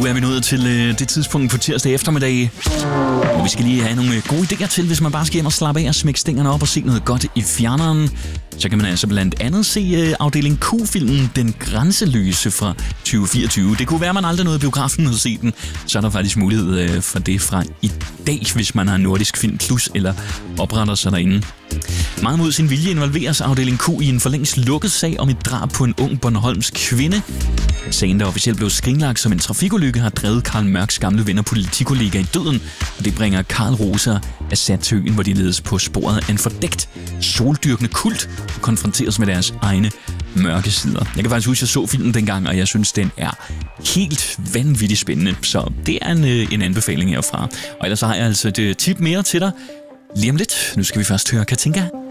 er vi nået til det tidspunkt på tirsdag eftermiddag, hvor vi skal lige have nogle gode idéer til, hvis man bare skal hjem og slappe af og smække stængerne op og se noget godt i fjerneren. Så kan man altså blandt andet se afdeling Q-filmen Den Grænseløse fra 2024. Det kunne være, man aldrig nåede biografen og se den. Så er der faktisk mulighed for det fra i dag, hvis man har Nordisk Film Plus eller opretter sig derinde. Meget mod sin vilje involveres afdeling Q i en for længst lukket sag om et drab på en ung bornholmsk kvinde. Sagen, der officielt blev skrinlagt som en trafikulykke, har drevet Karl Mørks gamle ven og politikollega i døden, og det bringer Karl Rosa Assad til øen, hvor de ledes på sporet af en fordækt soldyrkende kult og konfronteres med deres egne mørke sider. Jeg kan faktisk huske, at jeg så filmen dengang, og jeg synes, den er helt vanvittigt spændende, så det er en anbefaling herfra. Og ellers har jeg altså et tip mere til dig lige om lidt. Nu skal vi først høre Katinka